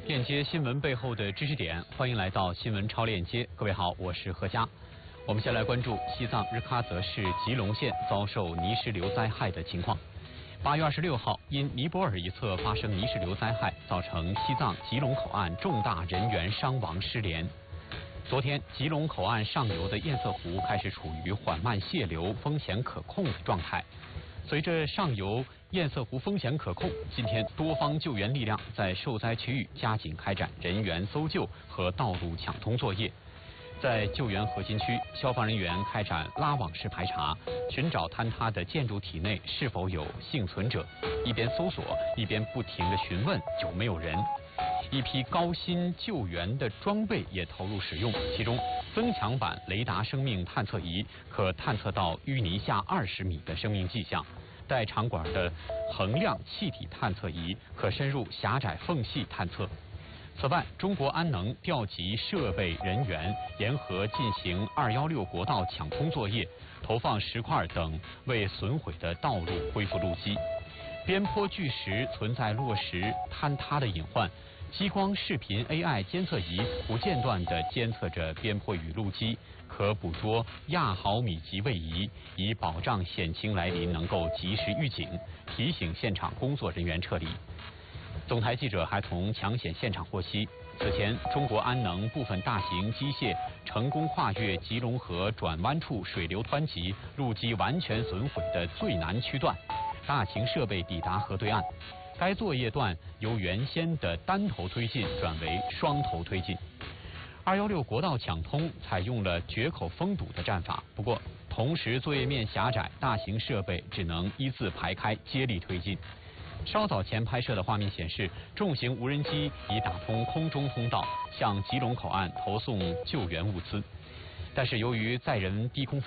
链接新闻背后的知识点，欢迎来到新闻超链接。各位好，我是何佳。我们先来关注西藏日喀则市吉隆县遭受泥石流灾害的情况。8月26号，因尼泊尔一侧发生泥石流灾害，造成西藏吉隆口岸重大人员伤亡失联。昨天，吉隆口岸上游的堰塞湖开始处于缓慢泄流、风险可控的状态。随着上游堰塞湖风险可控，今天多方救援力量在受灾区域加紧开展人员搜救和道路抢通作业。在救援核心区，消防人员开展拉网式排查，寻找坍塌的建筑体内是否有幸存者，一边搜索一边不停地询问有没有人。一批高新救援的装备也投入使用，其中增强版雷达生命探测仪可探测到淤泥下20米的生命迹象，带长管的衡量气体探测仪可深入狭窄缝隙探测。此外，中国安能调集设备人员，沿河进行216国道抢通作业，投放石块等为损毁的道路恢复路基。边坡巨石存在落石坍塌的隐患，激光视频 AI 监测仪不间断地监测着边坡与路基，可捕捉亚毫米级位移，以保障险情来临能够及时预警，提醒现场工作人员撤离。总台记者还从抢险现场获悉，此前中国安能部分大型机械成功跨越吉隆河转弯处水流湍急、路基完全损毁的最难区段，大型设备抵达河对岸。该作业段由原先的单头推进转为双头推进。216国道抢通采用了决口封堵的战法，不过同时作业面狭窄，大型设备只能一字排开接力推进。稍早前拍摄的画面显示，重型无人机已打通空中通道，向吉隆口岸投送救援物资。但是由于载人低空